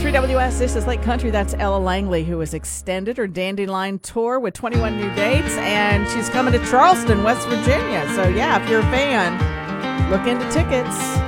WS, this is Lake Country. That's Ella Langley, who has extended her Dandelion tour with 21 new dates, and she's coming to Charleston, West Virginia. So, yeah, if you're a fan, look into tickets.